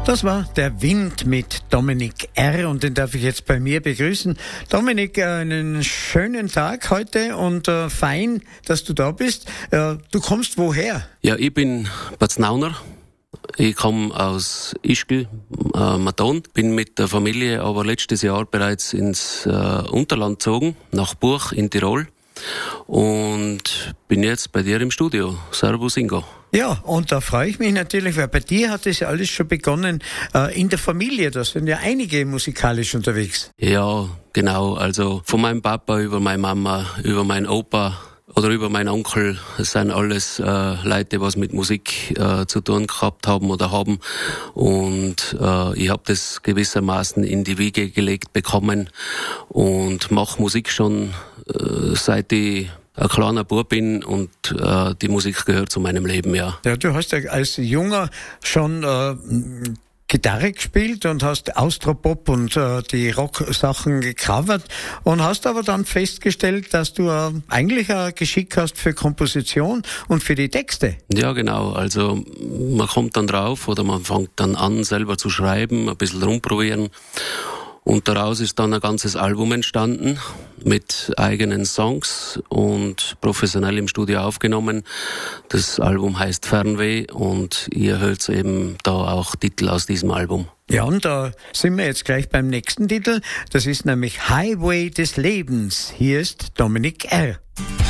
Das war der Wind mit Dominik R. und den darf ich jetzt bei mir begrüßen. Dominik, einen schönen Tag heute und fein, dass du da bist. Du kommst woher? Ja, ich bin Batznauner. Ich komme aus Ischgl, Maton. Bin mit der Familie aber letztes Jahr bereits ins Unterland gezogen, nach Buch in Tirol. Und bin jetzt bei dir im Studio. Servus Ingo. Ja, und da freue ich mich natürlich, weil bei dir hat es ja alles schon begonnen in der Familie. Da sind ja einige musikalisch unterwegs. Ja, genau. Also von meinem Papa über meine Mama, über meinen Opa oder über meinen Onkel. Das sind alles Leute, die was mit Musik zu tun gehabt haben oder haben. Und ich habe das gewissermaßen in die Wiege gelegt bekommen und mache Musik schon seit ich ein kleiner Bub bin und die Musik gehört zu meinem Leben, ja. Ja, du hast ja als Junger schon Gitarre gespielt und hast Austropop und die Rock-Sachen gecovert und hast aber dann festgestellt, dass du eigentlich ein Geschick hast für Komposition und für die Texte. Ja, genau. Also man kommt dann drauf oder man fängt dann an, selber zu schreiben, ein bisschen rumprobieren. Und daraus ist dann ein ganzes Album entstanden mit eigenen Songs und professionell im Studio aufgenommen. Das Album heißt Fernweh und ihr hört eben da auch Titel aus diesem Album. Ja, und da sind wir jetzt gleich beim nächsten Titel. Das ist nämlich Highway des Lebens. Hier ist Dominik R.